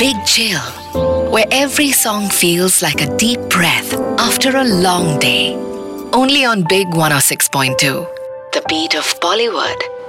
Big Chill, where every song feels like a deep breath after a long day. Only on Big 106.2, the beat of Bollywood.